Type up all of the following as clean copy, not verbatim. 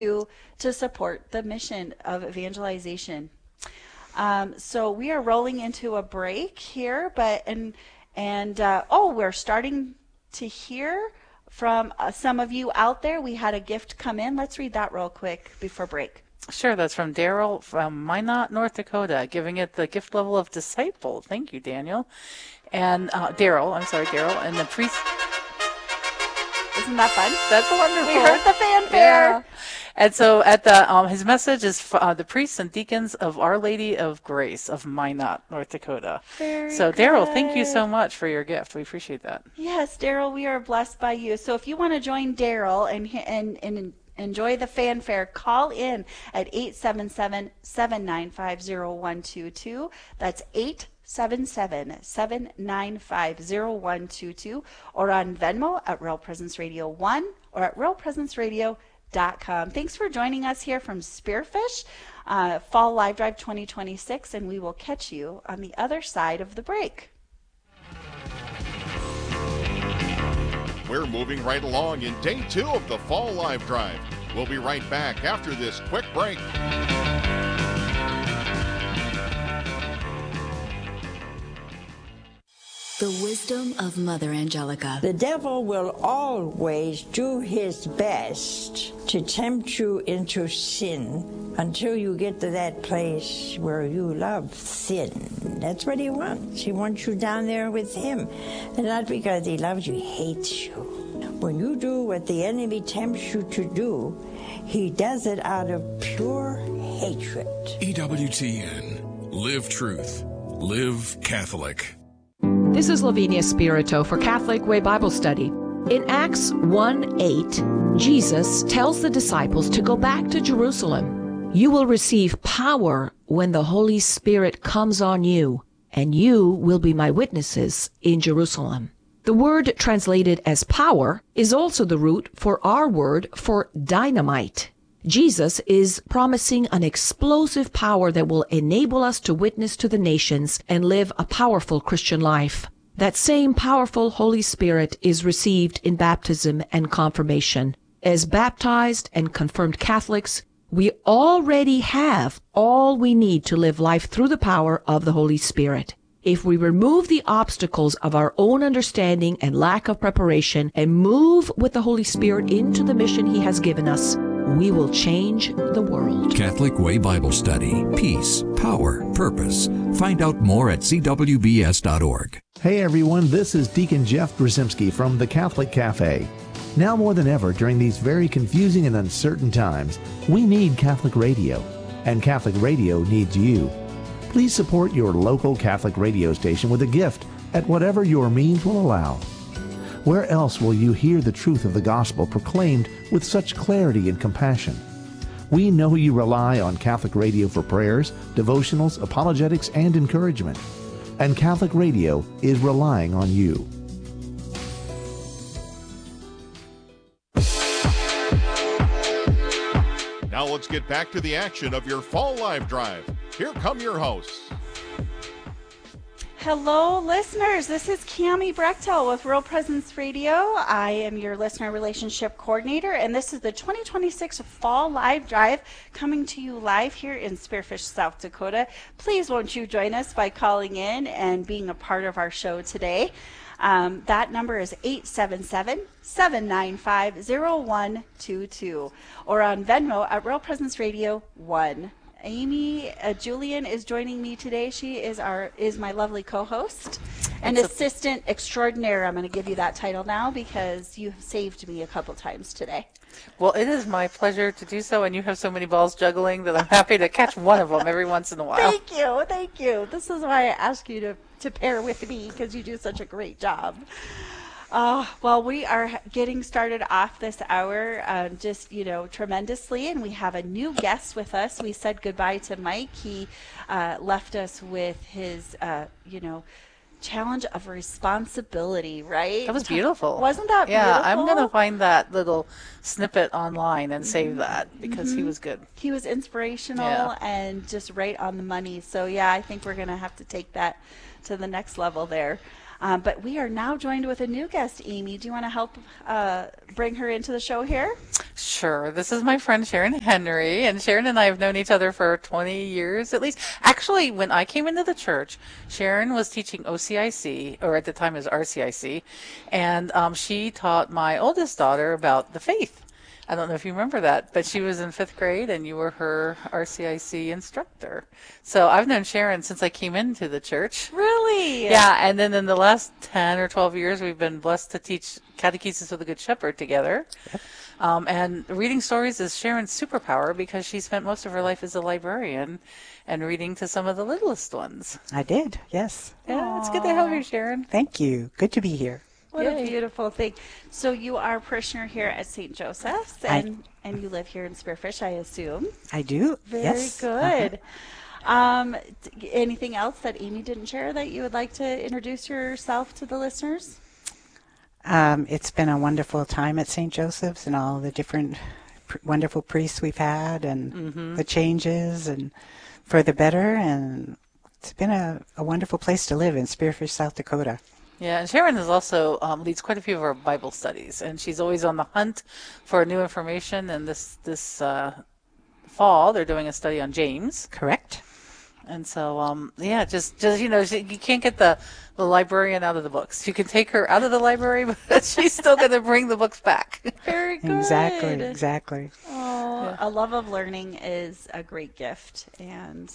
to support the mission of evangelization. So we are rolling into a break here, we're starting to hear from some of you out there. We had a gift come in. Let's read that real quick before break. Sure, that's from Daryl from Minot, North Dakota, giving it the gift level of disciple. Thank you, Daniel. And Daryl, and the priest. Isn't that fun? That's wonderful. We heard the fanfare. Yeah. And so at the his message is the priests and deacons of Our Lady of Grace of Minot, North Dakota. So Daryl, thank you so much for your gift. We appreciate that. Yes, Daryl, we are blessed by you. So if you want to join Daryl and enjoy the fanfare, call in at 877-795-0122. That's 877-795-0122, or on Venmo at Real Presence Radio 1 or at realpresenceradio.com. Thanks for joining us here from Spearfish Fall Live Drive 2026, and we will catch you on the other side of the break. We're moving right along in day 2 of the Fall Live Drive. We'll be right back after this quick break. The wisdom of Mother Angelica. The devil will always do his best to tempt you into sin until you get to that place where you love sin. That's what he wants. He wants you down there with him. And not because he loves you, he hates you. When you do what the enemy tempts you to do, he does it out of pure hatred. EWTN. Live truth. Live Catholic. This is Lavinia Spirito for Catholic Way Bible Study. In Acts 1:8, Jesus tells the disciples to go back to Jerusalem. You will receive power when the Holy Spirit comes on you, and you will be my witnesses in Jerusalem. The word translated as power is also the root for our word for dynamite. Jesus is promising an explosive power that will enable us to witness to the nations and live a powerful Christian life. That same powerful Holy Spirit is received in baptism and confirmation. As baptized and confirmed Catholics, we already have all we need to live life through the power of the Holy Spirit. If we remove the obstacles of our own understanding and lack of preparation and move with the Holy Spirit into the mission He has given us, we will change the world. Catholic Way Bible Study. Peace, power, purpose. Find out more at cwbs.org. Hey everyone, this is Deacon Jeff Brzezinski from the Catholic Cafe. Now more than ever during these very confusing and uncertain times, we need Catholic radio, and Catholic radio needs you. Please support your local Catholic radio station with a gift at whatever your means will allow. Where else will you hear the truth of the gospel proclaimed with such clarity and compassion? We know you rely on Catholic radio for prayers, devotionals, apologetics, and encouragement. And Catholic radio is relying on you. Now let's get back to the action of your Fall Live Drive. Here come your hosts. Hello, listeners. This is Cami Brechtel with Real Presence Radio. I am your listener relationship coordinator, and this is the 2026 Fall Live Drive coming to you live here in Spearfish, South Dakota. Please won't you join us by calling in and being a part of our show today. That number is 877-795-0122, or on Venmo at Real Presence Radio 1. Amy Julian is joining me today. She is my lovely co-host and assistant extraordinaire. I'm going to give you that title now because you have saved me a couple times today. Well, it is my pleasure to do so, and you have so many balls juggling that I'm happy to catch one of them every once in a while. Thank you. This is why I ask you to pair with me, because you do such a great job. Well, we are getting started off this hour tremendously, and we have a new guest with us. We said goodbye to Mike. He left us with his, challenge of responsibility, right? That was beautiful. Wasn't that beautiful? Yeah, I'm going to find that little snippet online and save that because he was good. He was inspirational and just right on the money. So, yeah, I think we're going to have to take that to the next level there. But we are now joined with a new guest, Amy. Do you want to help bring her into the show here? Sure. This is my friend Sharon Henry, and Sharon and I have known each other for 20 years at least. Actually, when I came into the church, Sharon was teaching OCIC, or at the time it was RCIC, and she taught my oldest daughter about the faith. I don't know if you remember that, but she was in 5th grade and you were her RCIC instructor. So I've known Sharon since I came into the church. Really? Yeah, and then in the last 10 or 12 years, we've been blessed to teach Catechesis of the Good Shepherd together. Yep. And reading stories is Sharon's superpower because she spent most of her life as a librarian and reading to some of the littlest ones. I did, yes. Yeah, it's good to have you, Sharon. Thank you. Good to be here. What a beautiful thing. So you are a parishioner here at St. Joseph's, and you live here in Spearfish, I assume. I do, yes. Very good. Anything else that Amy didn't share that you would like to introduce yourself to the listeners? It's been a wonderful time at St. Joseph's and all the different wonderful priests we've had and the changes and for the better. And it's been a wonderful place to live in Spearfish, South Dakota. Yeah, and Sharon is also leads quite a few of our Bible studies, and she's always on the hunt for new information. And this fall, they're doing a study on James. Correct. And so, just you know, you can't get the librarian out of the books. You can take her out of the library, but she's still going to bring the books back. Very good. Exactly. Oh, yeah. A love of learning is a great gift, and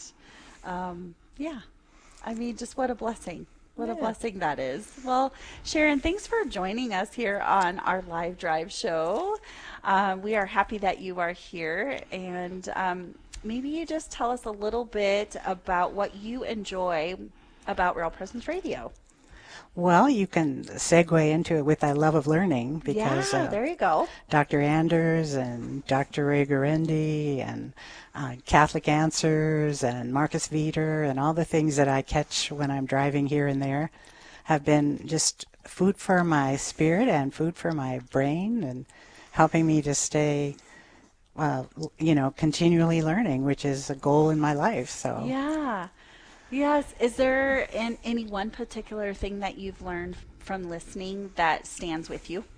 I mean, just what a blessing. What a blessing that is. Well, Sharon, thanks for joining us here on our live drive show. We are happy that you are here, and maybe you just tell us a little bit about what you enjoy about Real Presence Radio. Well, you can segue into it with I love of learning because there you go. Dr. Anders and Dr. Ray Guarendi and Catholic Answers and Marcus Veeder and all the things that I catch when I'm driving here and there have been just food for my spirit and food for my brain and helping me to stay continually learning, which is a goal in my life. So yeah. Yes. Is there any one particular thing that you've learned from listening that stays with you?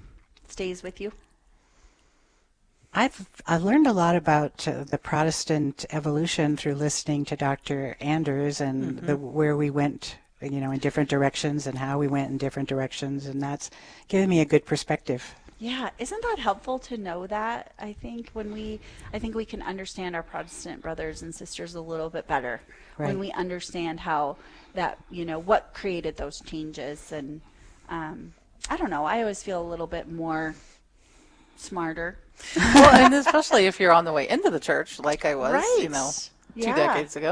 I've learned a lot about the Protestant evolution through listening to Dr. Anders and where we went, in different directions and how we went in different directions, and that's given me a good perspective. Yeah, isn't that helpful to know that? I think we can understand our Protestant brothers and sisters a little bit better when we understand how that, what created those changes. And I don't know, I always feel a little bit more smarter. Well, and especially if you're on the way into the church, like I was, 2 decades ago.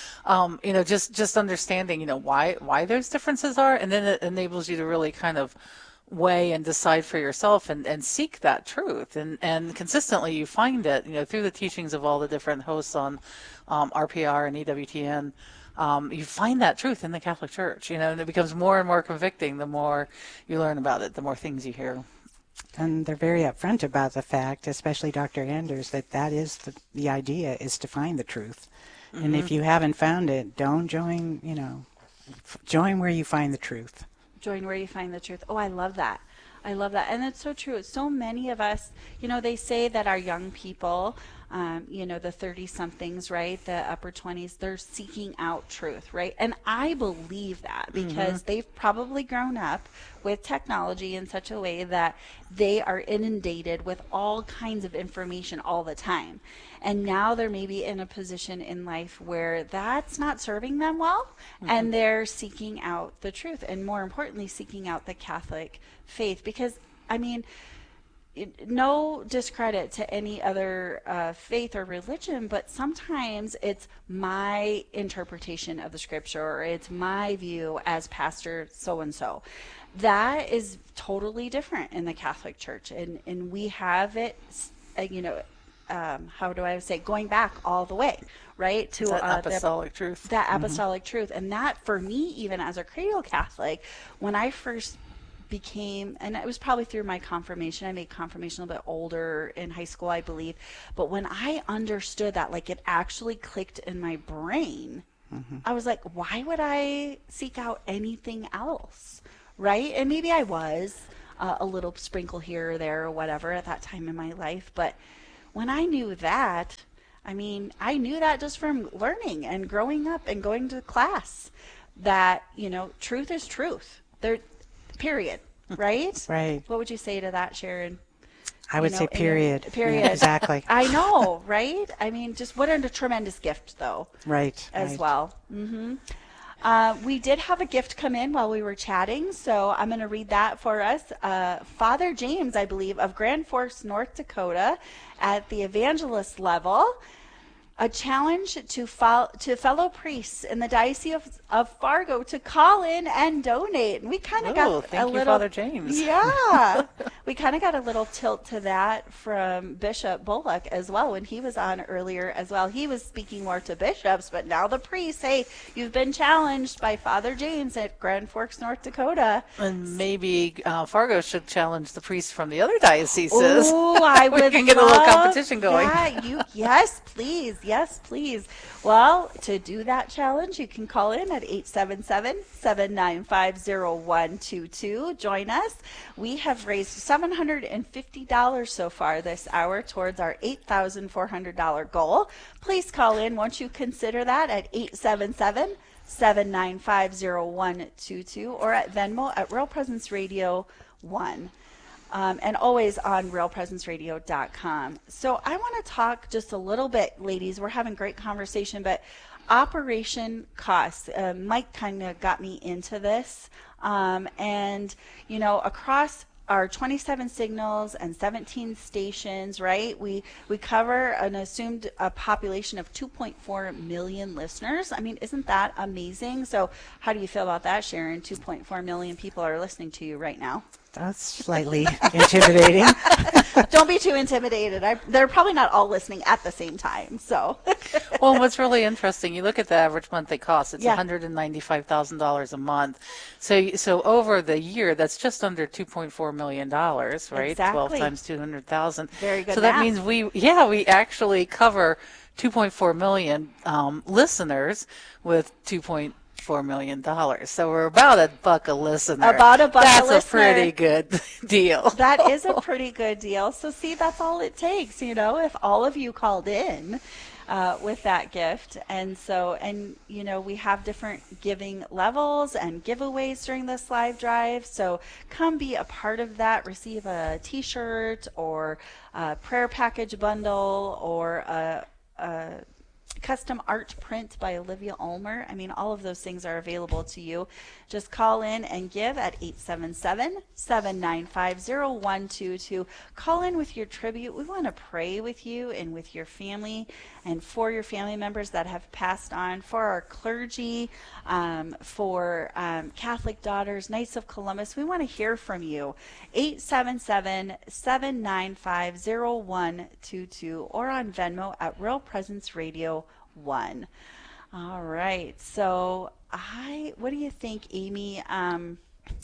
Just understanding, why those differences are, and then it enables you to really kind of weigh and decide for yourself and seek that truth. And consistently you find it, through the teachings of all the different hosts on RPR and EWTN. You find that truth in the Catholic Church, and it becomes more and more convicting the more you learn about it, the more things you hear. And they're very upfront about the fact, especially Dr. Anders, that is the idea, is to find the truth. And if you haven't found it, don't join, join where you find the truth. Join where you find the truth. Oh, I love that. And it's so true. So many of us, they say that our young people, the 30-somethings, right, the upper 20s, they're seeking out truth, right? And I believe that because they've probably grown up with technology in such a way that they are inundated with all kinds of information all the time. And now they're maybe in a position in life where that's not serving them well, and they're seeking out the truth, and more importantly, seeking out the Catholic faith. Because, I mean, no discredit to any other faith or religion, but sometimes it's my interpretation of the scripture, or it's my view as pastor so-and-so. That is totally different in the Catholic Church, and we have it, how do I say, going back all the way, right? To that apostolic truth. That apostolic truth. And that, for me, even as a cradle Catholic, when I first became, and it was probably through my confirmation, I made confirmation a little bit older in high school, I believe, but when I understood that, like, it actually clicked in my brain, I was like, why would I seek out anything else? right? And maybe I was a little sprinkle here or there or whatever at that time in my life. But when I knew that, I mean, I knew that just from learning and growing up and going to class, that, you know, truth is truth. There, period. Right? Right. What would you say to that, Sharon? I would say period. Period. Yeah, exactly. I know, right? I mean, just what a tremendous gift, though. Right. As well. We did have a gift come in while we were chatting, so I'm going to read that for us. Father James, I believe, of Grand Forks, North Dakota, at the evangelist level. A challenge to fellow priests in the Diocese of Fargo to call in and donate. And we kind of got thank you, Father James. Yeah. We kind of got a little tilt to that from Bishop Bullock as well when he was on earlier as well. He was speaking more to bishops, but now the priests, hey, you've been challenged by Father James at Grand Forks, North Dakota. And maybe Fargo should challenge the priests from the other dioceses. Oh, I would We can get a little competition going. Yes, please. Yes, please. Well, to do that challenge, you can call in at 877-795-0122. Join us. We have raised $750 so far this hour towards our $8,400 goal. Please call in once you consider that at 877-795-0122 or at Venmo at Real Presence Radio 1. And always on realpresenceradio.com. So I want to talk just a little bit, ladies. We're having great conversation, but operation costs. Mike kind of got me into this. And, you know, across our 27 signals and 17 stations, right? We cover an assumed population of 2.4 million listeners. I mean, isn't that amazing? So how do you feel about that, Sharon? 2.4 million people are listening to you right now. That's slightly intimidating. Don't be too intimidated. They're probably not all listening at the same time. So, well, what's really interesting, you look at the average monthly cost. It's $195,000 a month. So over the year, that's just under $2.4 million, right? Exactly. 12 times 200,000. Very good. So that means we actually cover 2.4 million listeners with $2.4 million. So we're about $1 a listener. About $1 a listener. That's a pretty good deal. That is a pretty good deal. So see, that's all it takes, you know, if all of you called in with that gift. And you know, we have different giving levels and giveaways during this live drive. So come be a part of that. Receive a t-shirt or a prayer package bundle or a custom art print by Olivia Ulmer. I mean, all of those things are available to you. Just call in and give at 877-795-0122. Call in with your tribute. We want to pray with you and with your family and for your family members that have passed on, for our clergy, for Catholic Daughters, Knights of Columbus. We want to hear from you. 877-795-0122 or on Venmo at Real Presence Radio 1. All right. So what do you think, Amy? I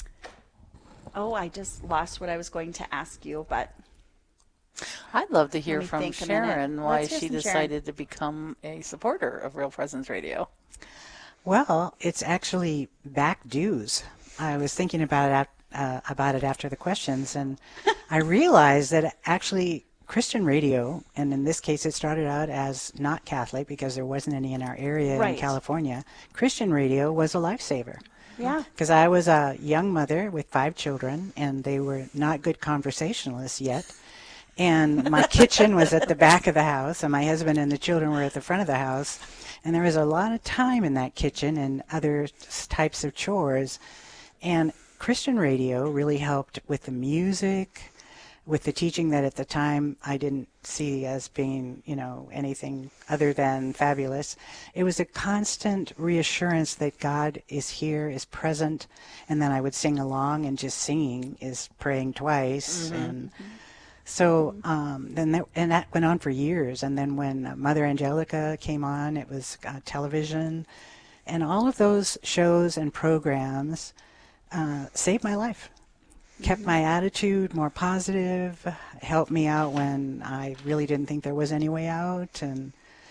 just lost what I was going to ask you, but I'd love to hear from Sharon why she Sharon. decided to become a supporter of Real Presence Radio. Well, it's actually back dues. I was thinking about it after the questions, and I realized that actually Christian radio, and in this case it started out as not Catholic because there wasn't any in our area in California, Christian radio was a lifesaver. Yeah. Because I was a young mother with 5 children, and they were not good conversationalists yet. And my kitchen was at the back of the house, and my husband and the children were at the front of the house. And there was a lot of time in that kitchen and other types of chores. And Christian radio really helped with the music, with the teaching that at the time I didn't see as being, you know, anything other than fabulous. It was a constant reassurance that God is here, is present, and then I would sing along, and just singing is praying twice. Mm-hmm. And so that went on for years. And then when Mother Angelica came on, it was television, and all of those shows and programs saved my life. Kept my attitude more positive, helped me out when I really didn't think there was any way out, and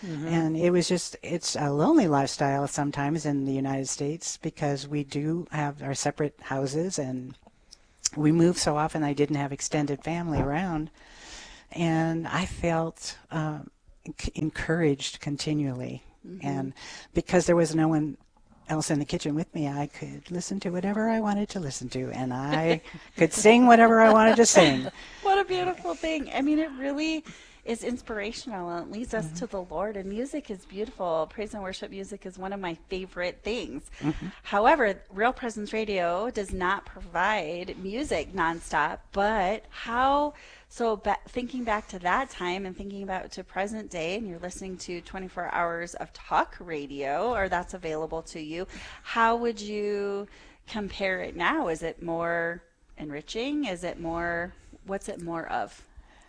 And it was just, it's a lonely lifestyle sometimes in the United States because we do have our separate houses and we move so often I didn't have extended family around. And I felt encouraged continually. And because there was no one else in the kitchen with me, I could listen to whatever I wanted to listen to, and I could sing whatever I wanted to sing. What a beautiful thing. I mean, it really is inspirational, and it leads us to the Lord, and music is beautiful. Praise and worship music is one of my favorite things. However, Real Presence Radio does not provide music nonstop, but thinking back to that time and thinking about to present day, and you're listening to 24 hours of talk radio, or that's available to you, how would you compare it now? Is it more enriching? Is it more, what's it more of?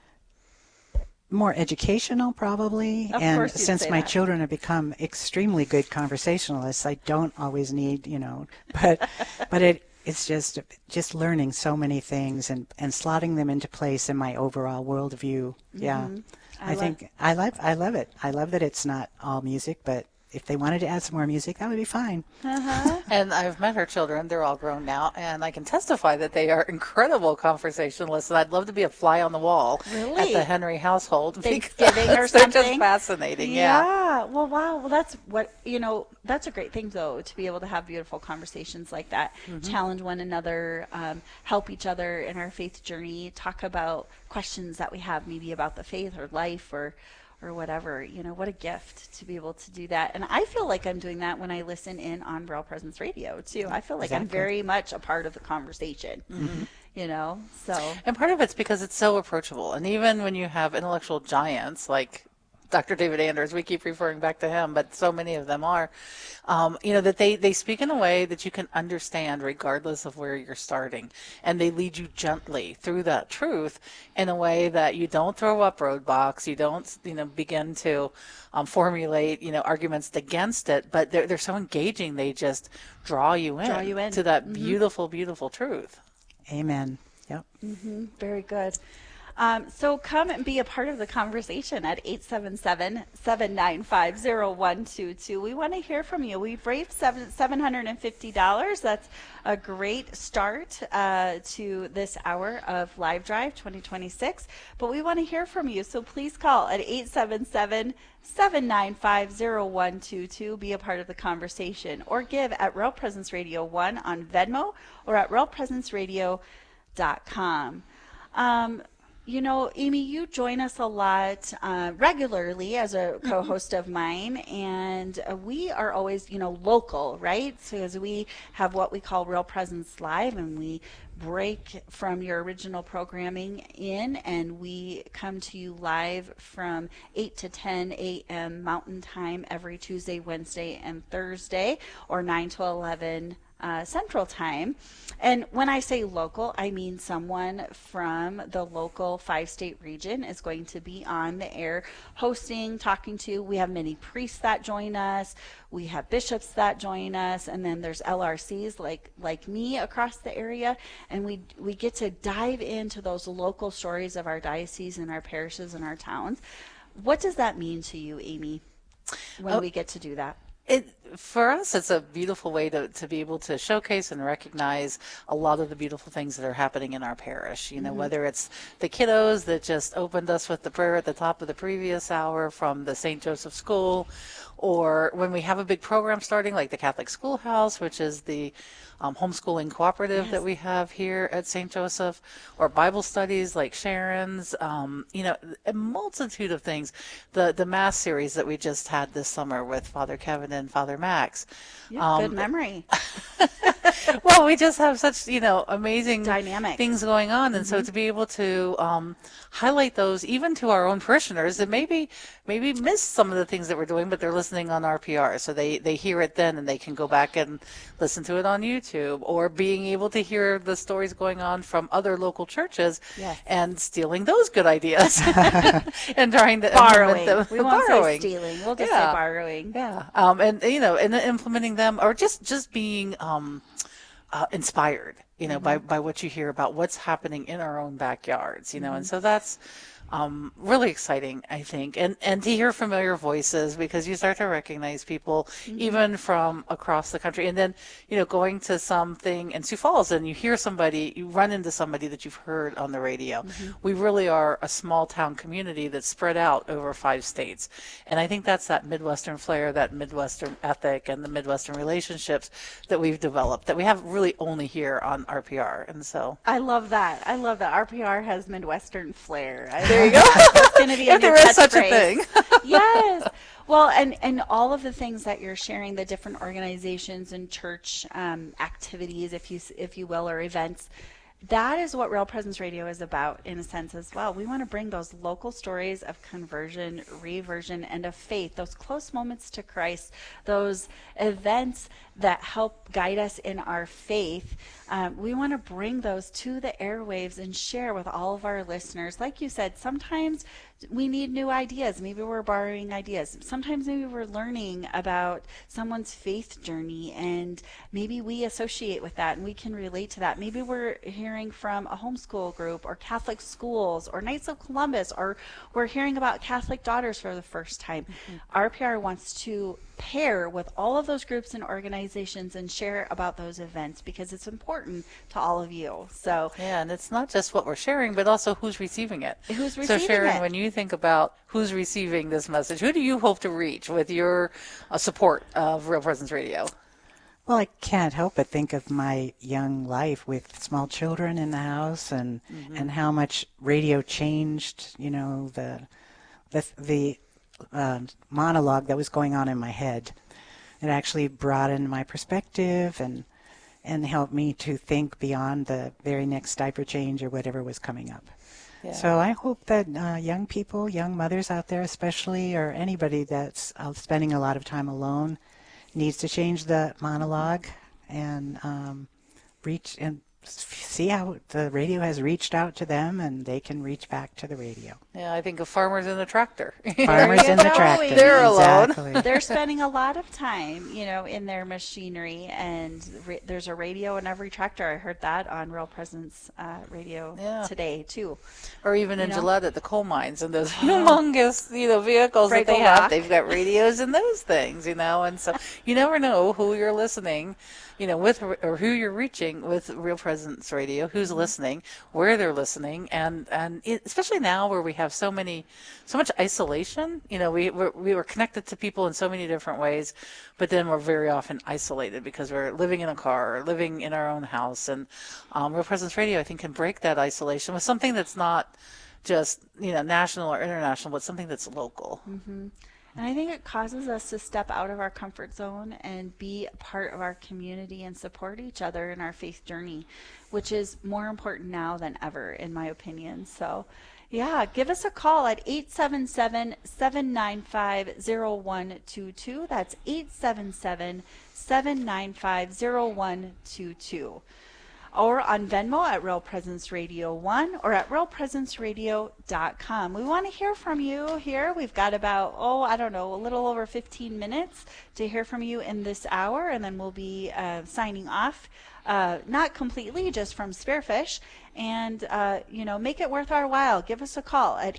More educational, probably. And since my children have become extremely good conversationalists, I don't always need, but it's just learning so many things and slotting them into place in my overall worldview. Yeah, I love it. I love that it's not all music, but if they wanted to add some more music, that would be fine. And I've met her children. They're all grown now, and I can testify that they are incredible conversationalists, and I'd love to be a fly on the wall at the Henry household. Thanksgiving or something. They're just fascinating, yeah. Well, wow. Well, that's what, that's a great thing, though, to be able to have beautiful conversations like that, challenge one another, help each other in our faith journey, talk about questions that we have maybe about the faith or life or whatever. What a gift to be able to do that. And I feel like I'm doing that when I listen in on Real Presence Radio too. I feel like I'm very much a part of the conversation. So. And part of it's because it's so approachable. And even when you have intellectual giants like Dr. David Anders, we keep referring back to him, but so many of them are, that they speak in a way that you can understand regardless of where you're starting. And they lead you gently through that truth in a way that you don't throw up roadblocks, you don't, begin to formulate, arguments against it, but they're so engaging, they just draw you in to that beautiful, beautiful truth. Amen. Yep. Very good. So come and be a part of the conversation at 877-795-0122. We want to hear from you. We've raised $750. That's a great start to this hour of Live Drive 2026. But we want to hear from you. So please call at 877-795-0122. Be a part of the conversation. Or give at Real Presence Radio 1 on Venmo or at realpresenceradio.com. Amy, you join us a lot regularly as a co-host of mine, and we are always, local, right? So as we have what we call Real Presence Live, and we break from your original programming in, and we come to you live from 8 to 10 a.m. Mountain Time every Tuesday, Wednesday, and Thursday, or 9 to 11 Central Time. And when I say local, I mean someone from the local 5-state region is going to be on the air hosting, talking to. We have many priests that join us. We have bishops that join us. And then there's LRCs like me across the area. And we get to dive into those local stories of our diocese and our parishes and our towns. What does that mean to you, Amy, when we get to do that? For us, it's a beautiful way to be able to showcase and recognize a lot of the beautiful things that are happening in our parish. Whether it's the kiddos that just opened us with the prayer at the top of the previous hour from the St. Joseph School, or when we have a big program starting like the Catholic Schoolhouse, which is the homeschooling cooperative that we have here at St. Joseph, or Bible studies like Sharon's, a multitude of things. The Mass series that we just had this summer with Father Kevin and Father Max. Good memory. Well, we just have such, amazing dynamic things going on. And so to be able to highlight those even to our own parishioners that maybe miss some of the things that we're doing, but they're listening on RPR. So they hear it then and they can go back and listen to it on YouTube, or being able to hear the stories going on from other local churches and stealing those good ideas and trying to borrowing. Implement them. We won't say stealing. We'll just say borrowing. Yeah. And then implementing them, or just being inspired, by what you hear about what's happening in our own backyards, and so that's really exciting, I think, and to hear familiar voices, because you start to recognize people even from across the country. And then, going to something in Sioux Falls and you hear somebody, you run into somebody that you've heard on the radio. We really are a small town community that's spread out over 5 states. And I think that's that Midwestern flair, that Midwestern ethic, and the Midwestern relationships that we've developed that we have really only here on RPR. And so I love that. RPR has Midwestern flair. There you go. That's going to be a if there is such a thing. Yes. Well, and all of the things that you're sharing, the different organizations and church activities, if you will, or events, that is what Real Presence Radio is about, in a sense, as well. We want to bring those local stories of conversion, reversion, and of faith, those close moments to Christ, those events that help guide us in our faith. We want to bring those to the airwaves and share with all of our listeners. Like you said, sometimes we need new ideas. Maybe we're borrowing ideas. Sometimes maybe we're learning about someone's faith journey, and maybe we associate with that and we can relate to that. Maybe we're hearing from a homeschool group or Catholic schools or Knights of Columbus, or we're hearing about Catholic daughters for the first time. RPR wants to pair with all of those groups and organizations and share about those events, because it's important to all of you. So yeah, and it's not just what we're sharing, but also who's receiving it. Who's receiving So Sharon, it? when you think about who's receiving this message, who do you hope to reach with your support of Real Presence Radio? Well, I can't help but think of my young life with small children in the house, and how much radio changed, the monologue that was going on in my head. It actually broadened my perspective and helped me to think beyond the very next diaper change or whatever was coming up. Yeah. So I hope that young people, young mothers out there especially, or anybody that's spending a lot of time alone, needs to change the monologue and reach and see how the radio has reached out to them, and they can reach back to the radio. Yeah, I think of farmers in the tractor. Farmers in the tractor. They're exactly. alone. They're spending a lot of time, in their machinery, and there's a radio in every tractor. I heard that on Real Presence Radio today too. Or even in Gillette at the coal mines and those humongous, vehicles that they have. They've got radios in those things, and so you never know who you're listening, with, or who you're reaching with Real Presence Radio, who's listening, where they're listening, and especially now where we have so much isolation. We were connected to people in so many different ways, but then we're very often isolated because we're living in a car or living in our own house. And Real Presence Radio, I think, can break that isolation with something that's not just national or international, but something that's local. Mm-hmm. And I think it causes us to step out of our comfort zone and be a part of our community and support each other in our faith journey, which is more important now than ever, in my opinion. So, yeah, give us a call at 877-795-0122. That's 877-795-0122. Or on Venmo at Real Presence Radio 1, or at realpresenceradio.com. We want to hear from you here. We've got about, a little over 15 minutes to hear from you in this hour, and then we'll be signing off, not completely, just from Spearfish. And, make it worth our while. Give us a call at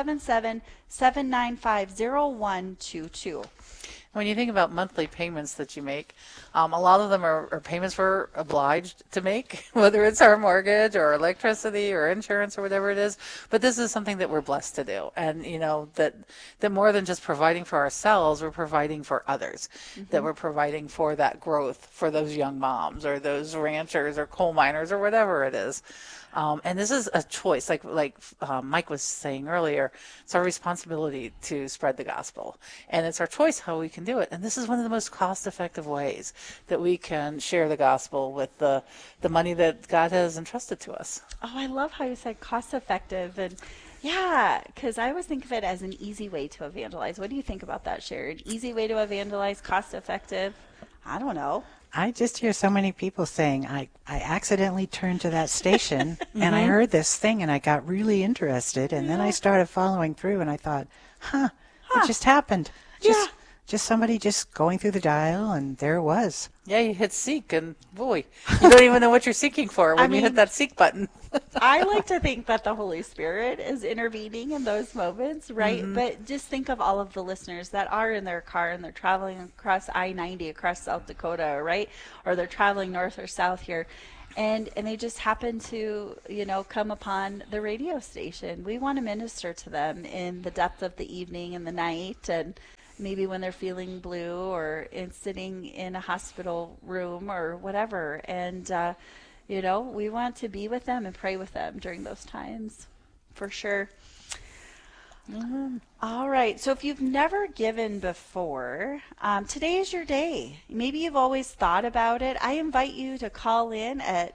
877-795-0122. When you think about monthly payments that you make, a lot of them are payments we're obliged to make, whether it's our mortgage or electricity or insurance or whatever it is. But this is something that we're blessed to do. And, that more than just providing for ourselves, we're providing for others, that we're providing for that growth for those young moms or those ranchers or coal miners or whatever it is. And this is a choice, like Mike was saying earlier. It's our responsibility to spread the gospel, and it's our choice how we can do it. And this is one of the most cost-effective ways that we can share the gospel with the money that God has entrusted to us. Oh, I love how you said cost-effective, and yeah, because I always think of it as an easy way to evangelize. What do you think about that, Sharon? Easy way to evangelize, cost-effective? I don't know. I just hear so many people saying, I accidentally turned to that station and I heard this thing and I got really interested, and then I started following through and I thought, it just happened. just somebody just going through the dial, and there it was. Yeah, you hit seek, and boy, you don't even know what you're seeking for when you hit that seek button. I like to think that the Holy Spirit is intervening in those moments, right? Mm-hmm. But just think of all of the listeners that are in their car and they're traveling across I-90 across South Dakota, right? Or they're traveling north or south here. And they just happen to, come upon the radio station. We want to minister to them in the depth of the evening and the night, and maybe when they're feeling blue or sitting in a hospital room or whatever. And, we want to be with them and pray with them during those times, for sure. Mm-hmm. All right. So if you've never given before, today is your day. Maybe you've always thought about it. I invite you to call in at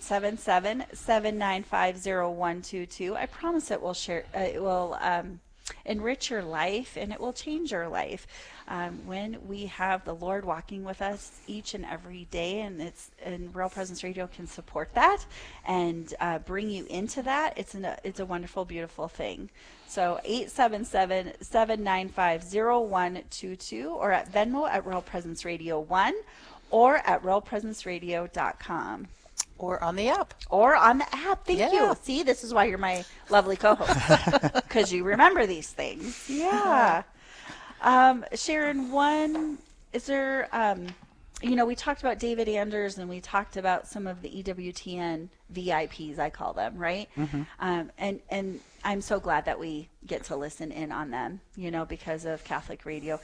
877-795-0122. I promise it will enrich your life, and it will change your life when we have the Lord walking with us each and every day, and Real Presence Radio can support that and bring you into that. It's a wonderful, beautiful thing. So 877-795-0122, or at Venmo at Real Presence Radio 1, or at realpresenceradio.com. Or on the app. Thank you. See, this is why you're my lovely co-host, because you remember these things. Yeah. Sharon, is there, we talked about David Anders, and we talked about some of the EWTN VIPs, I call them, right? Mm-hmm. And I'm so glad that we get to listen in on them, because of Catholic radio.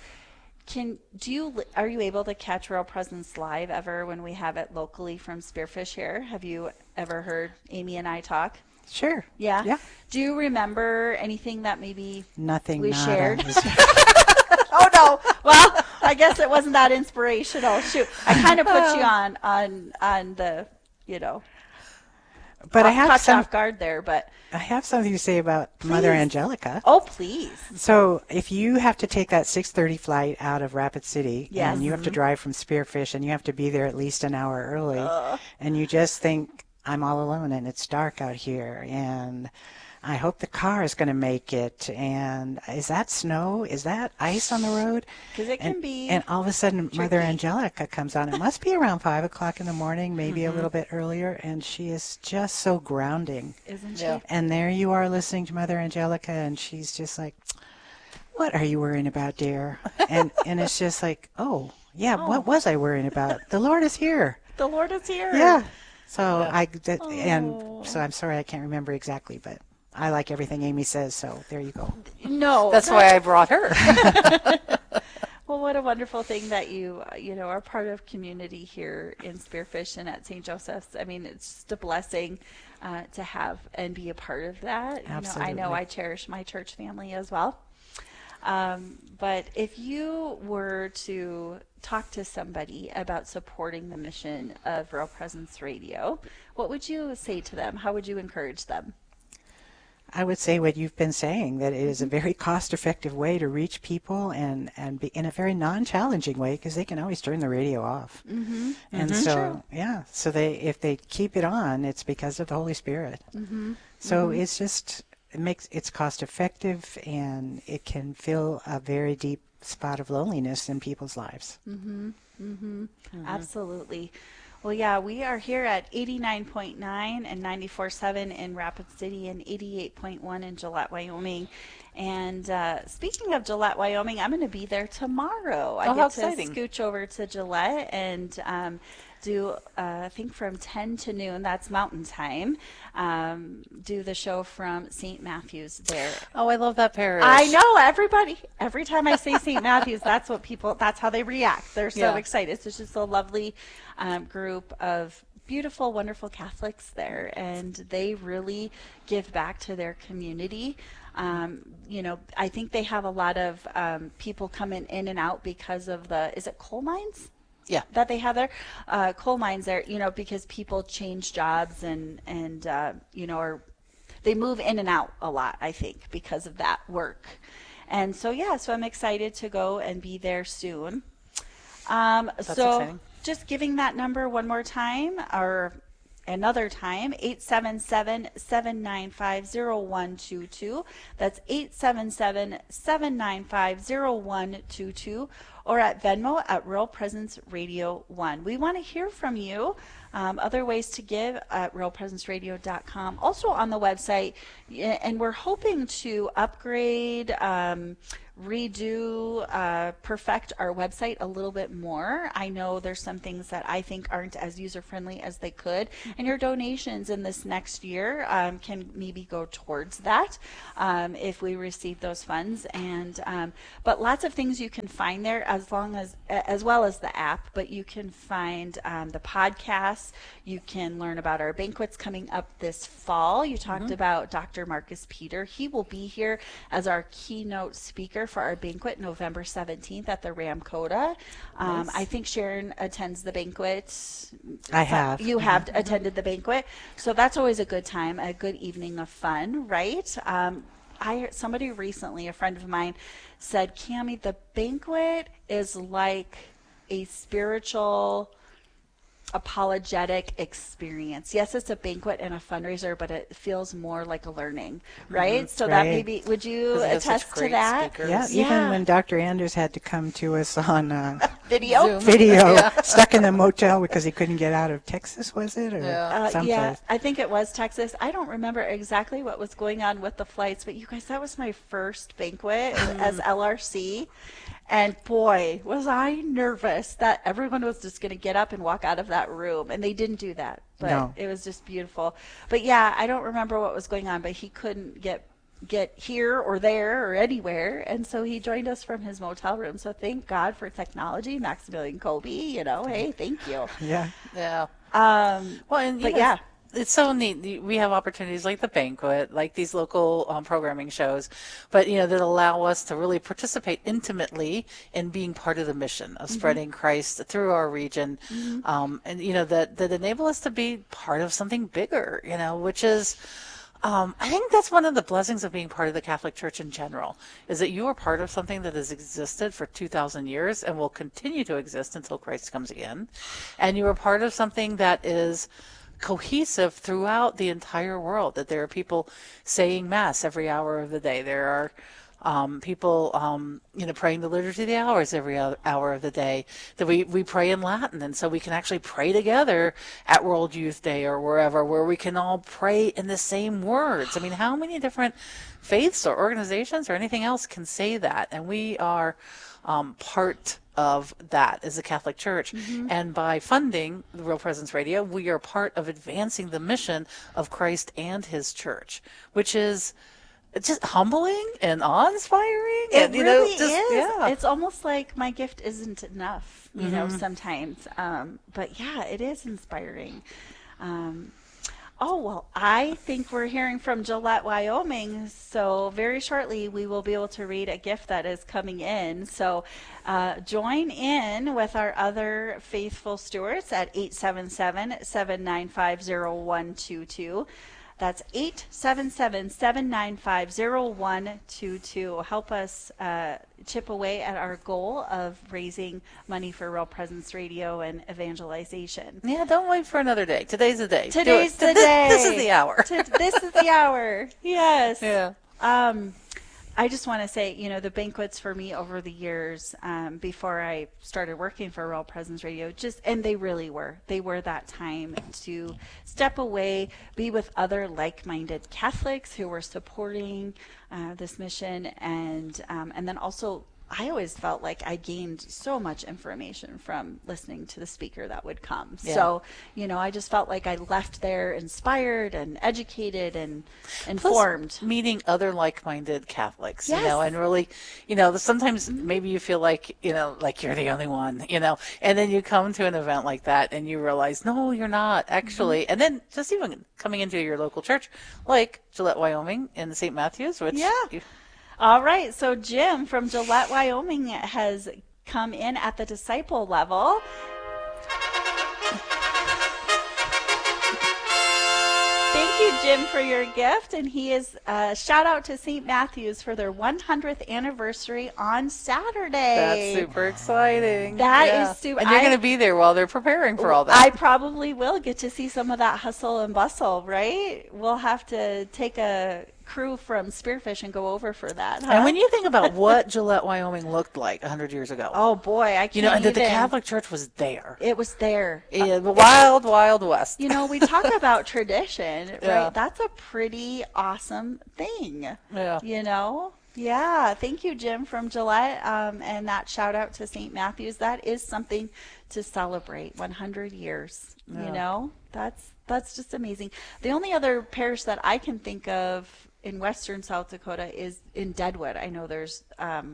Are you able to catch Real Presence live ever when we have it locally from Spearfish here? Have you ever heard Amy and I talk? Sure. Yeah? Yeah. Do you remember anything that maybe we shared? Oh, no. Well, I guess it wasn't that inspirational. Shoot. I kind of put you on the, But I have off guard there, but I have something to say about Mother Angelica. Oh, please. So if you have to take that 6:30 flight out of Rapid City, yes. and you have to drive from Spearfish, and you have to be there at least an hour early, and you just think, I'm all alone, and it's dark out here, and I hope the car is going to make it, and is that snow? Is that ice on the road? Because it can be. And all of a sudden, tricky. Mother Angelica comes on. It must be around 5 o'clock in the morning, maybe a little bit earlier, and she is just so grounding. Isn't she? Yeah. And there you are listening to Mother Angelica, and she's just like, what are you worrying about, dear? And it's just like, what was I worrying about? The Lord is here. The Lord is here. Yeah. So so I'm sorry I can't remember exactly, but I like everything Amy says, so there you go. No. That's why I brought her. Well, what a wonderful thing that you are part of community here in Spearfish and at St. Joseph's. I mean, it's just a blessing to have and be a part of that. Absolutely. I know I cherish my church family as well. But if you were to talk to somebody about supporting the mission of Real Presence Radio, what would you say to them? How would you encourage them? I would say what you've been saying, that it is a very cost-effective way to reach people and be in a very non-challenging way, because they can always turn the radio off. Mm-hmm. And so, yeah, so if they keep it on, it's because of the Holy Spirit. Mm-hmm. So it's just, it's cost-effective, and it can fill a very deep spot of loneliness in people's lives. Mm-hmm. Mm-hmm. Mm-hmm. Absolutely. Well, yeah, we are here at 89.9 and 94.7 in Rapid City and 88.1 in Gillette, Wyoming. And speaking of Gillette, Wyoming, I'm going to be there tomorrow. I get to scooch over to Gillette and do, I think from 10 to noon, that's Mountain Time, do the show from St. Matthew's there. Oh, I love that parish. I know, every time I say St. Matthew's, that's how they react. They're so excited. So it's just a lovely group of beautiful, wonderful Catholics there, and they really give back to their community. I think they have a lot of people coming in and out because of is it coal mines? Yeah, that they have there, coal mines there, because people change jobs and or they move in and out a lot, I think, because of that work. And so, so I'm excited to go and be there soon. That's exciting. Just giving that number one more time, or Another time, 877-795-0122. That's 877-795-0122, or at Venmo at Real Presence Radio 1. We want to hear from you. Other ways to give at realpresenceradio.com. Also on the website, and we're hoping to upgrade, redo, perfect our website a little bit more. I know there's some things that I think aren't as user-friendly as they could, and your donations in this next year can maybe go towards that if we receive those funds. And but lots of things you can find there, as well as the app. But you can find the podcasts. You can learn about our banquets coming up this fall. You talked about Dr. Marcus Peter. He will be here as our keynote speaker for our banquet November 17th at the Ramkota. Nice. I think Sharon attends the banquet. I have. You have attended the banquet. So that's always a good time, a good evening of fun, right? I heard somebody recently, a friend of mine, said, Cammie, the banquet is like a spiritual apologetic experience. Yes, it's a banquet and a fundraiser, but it feels more like a learning, right? So that maybe, would you attest to that? Yeah, even when Dr. Anders had to come to us on video, stuck in the motel because he couldn't get out of Texas, was it? Or yeah, I think it was Texas. I don't remember exactly what was going on with the flights, but you guys, that was my first banquet as LRC. And boy, was I nervous that everyone was just going to get up and walk out of that room. And they didn't do that. But it was just beautiful. But yeah, I don't remember what was going on, but he couldn't get here or there or anywhere. And so he joined us from his motel room. So thank God for technology, Maximilian Kolbe, hey, thank you. Yeah. It's so neat. We have opportunities like the banquet, like these local programming shows, but that allow us to really participate intimately in being part of the mission of spreading Christ through our region, and that enable us to be part of something bigger. Which is, I think that's one of the blessings of being part of the Catholic Church in general, is that you are part of something that has existed for 2,000 years and will continue to exist until Christ comes again, and you are part of something that is cohesive throughout the entire world, that there are people saying Mass every hour of the day. There are people, praying the Liturgy of the Hours every hour of the day, that we pray in Latin. And so we can actually pray together at World Youth Day or wherever, where we can all pray in the same words. I mean, how many different faiths or organizations or anything else can say that? And we are part of that as a Catholic Church. And by funding the Real Presence Radio, we are part of advancing the mission of Christ and his church, which is just humbling and awe-inspiring. It really is. Yeah. It's almost like my gift isn't enough, sometimes. But yeah, it is inspiring. I think we're hearing from Gillette, Wyoming. So very shortly, we will be able to read a gift that is coming in. So join in with our other faithful stewards at 877-795-0122. That's 877-795-0122. Help us chip away at our goal of raising money for Real Presence Radio and evangelization. Yeah, don't wait for another day. Today's the day. Today's the day. This is the hour. This is the hour. Yes. Yeah. I just want to say, the banquets for me over the years, before I started working for Real Presence Radio, and they really were. They were that time to step away, be with other like-minded Catholics who were supporting this mission, and then also, I always felt like I gained so much information from listening to the speaker that would come. Yeah. So, I just felt like I left there inspired and educated and informed. Plus, meeting other like-minded Catholics, yes. And really, sometimes maybe you feel like, like you're the only one, and then you come to an event like that and you realize, no, you're not actually. And then just even coming into your local church, like Gillette, Wyoming in St. Matthews, which... Yeah. All right, so Jim from Gillette, Wyoming has come in at the disciple level. Thank you, Jim, for your gift. And he is shout out to St. Matthew's for their 100th anniversary on Saturday. That's super exciting. That is super. And you're going to be there while they're preparing for all that. I probably will get to see some of that hustle and bustle, right? We'll have to take a crew from Spearfish and go over for that. Huh? And when you think about what Gillette, Wyoming looked like 100 years ago. Oh, boy. I can't and that the Catholic Church was there. It was there. The wild, wild west. We talk about tradition, right? Yeah. That's a pretty awesome thing. Yeah. Yeah. Thank you, Jim, from Gillette. And that shout out to St. Matthew's. That is something to celebrate. 100 years. Yeah. That's just amazing. The only other parish that I can think of in western South Dakota is in Deadwood. I know there's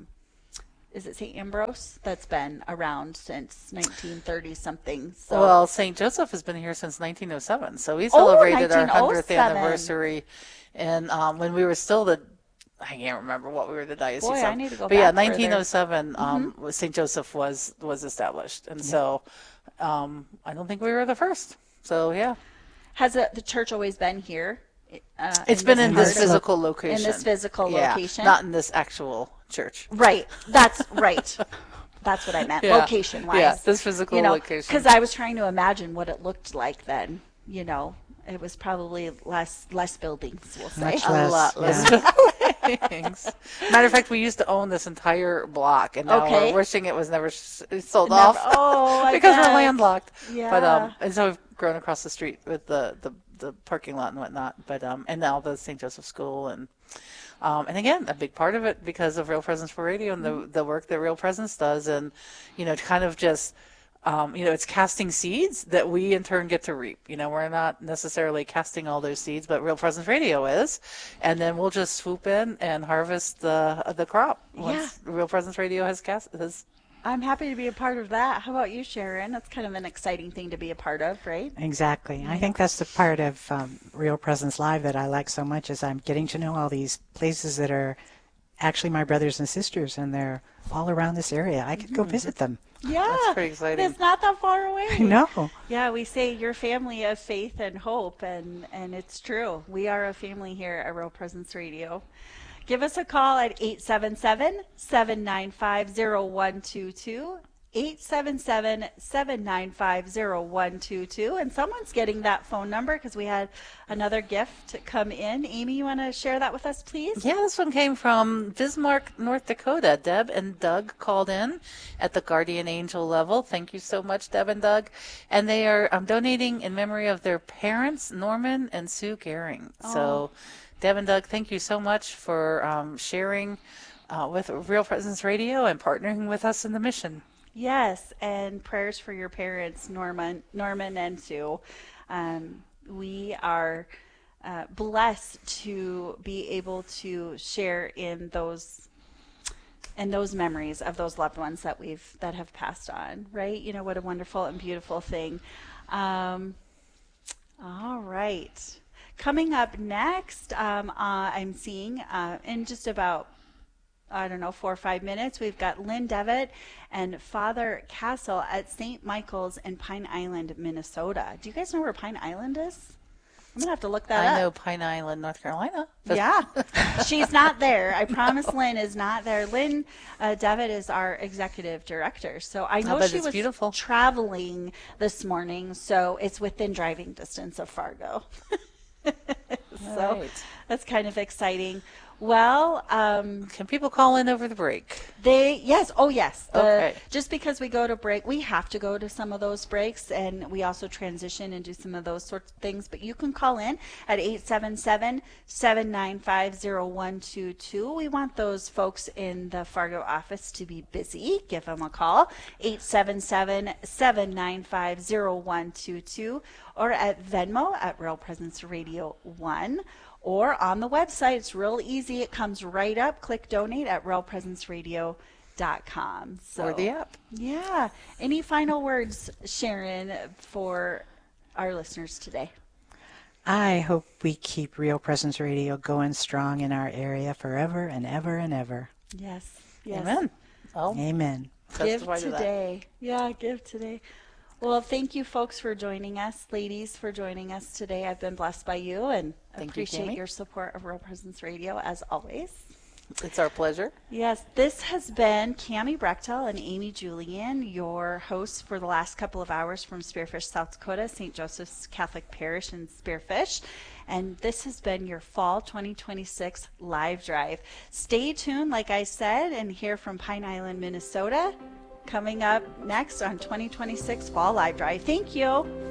is it St. Ambrose that's been around since 1930 something. So. Well, St. Joseph has been here since 1907, so we celebrated our 100th anniversary, and when we were still I can't remember what we were the diocese of. I need to go but yeah, back 1907, St. Joseph was established, and so I don't think we were the first. So yeah. Has the church always been here? It's been in this physical location. In this physical location? Not in this actual church. Right. That's right. That's what I meant, location-wise. Yeah, this physical location. Because I was trying to imagine what it looked like then, It was probably less buildings, we'll say. Much less. A lot less buildings. Matter of fact, we used to own this entire block, and now we're wishing it was never sold off because we're landlocked. Yeah. But and so we've grown across the street with the parking lot and whatnot. But and now the St. Joseph School and again, a big part of it because of Real Presence for Radio and the work that Real Presence does, and to kind of just. It's casting seeds that we in turn get to reap. We're not necessarily casting all those seeds, but Real Presence Radio is, and then we'll just swoop in and harvest the crop once Real Presence Radio has cast. I'm happy to be a part of that. How about you, Sharon? That's kind of an exciting thing to be a part of, right? Exactly. I think that's the part of Real Presence Live that I like so much is I'm getting to know all these places that are actually my brothers and sisters, and they're all around this area. I could go visit them. Yeah, that's pretty exciting. It's not that far away. No. Yeah, we say your family of faith and hope, and it's true. We are a family here at Real Presence Radio. Give us a call at 877-795-0122. 877-795-0122, and someone's getting that phone number because we had another gift come in. Amy, you want to share that with us, please? Yeah, this one came from Bismarck, North Dakota. Deb and Doug called in at the Guardian Angel level. Thank you so much, Deb and Doug. And they are donating in memory of their parents, Norman and Sue Gehring. So, Deb and Doug, thank you so much for sharing with Real Presence Radio and partnering with us in the mission. Yes, and prayers for your parents, Norman and Sue. We are blessed to be able to share in those memories of those loved ones that have passed on. Right? What a wonderful and beautiful thing. All right. Coming up next, I'm seeing in just about 4 or 5 minutes, we've got Lynn Devitt and Father Castle at St. Michael's in Pine Island, Minnesota. Do you guys know where Pine Island is? I'm going to have to look that up. I know Pine Island, North Carolina. Yeah. She's not there. I promise Lynn is not there. Lynn Devitt is our executive director. So I know she was beautiful. Traveling this morning, so it's within driving distance of Fargo. So that's kind of exciting. Well, can people call in over the break? Yes. Okay. Just because we go to break, we have to go to some of those breaks, and we also transition and do some of those sorts of things. But you can call in at 877-795-0122. We want those folks in the Fargo office to be busy. Give them a call, 877-795-0122, or at Venmo at Real Presence Radio 1. Or on the website, it's real easy. It comes right up. Click donate at realpresenceradio.com. Or the app. Yeah. Any final words, Sharon, for our listeners today? I hope we keep Real Presence Radio going strong in our area forever and ever and ever. Yes. Amen. Amen. Give today. Yeah, give today. Well, thank you folks for joining us, ladies, for joining us today. I've been blessed by you and appreciate your support of Real Presence Radio as always. It's our pleasure. Yes, this has been Cammie Brechtel and Amy Julian, your hosts for the last couple of hours from Spearfish, South Dakota, St. Joseph's Catholic Parish in Spearfish. And this has been your Fall 2026 Live Drive. Stay tuned, like I said, and hear from Pine Island, Minnesota, coming up next on 2026 Fall Live Drive. Thank you.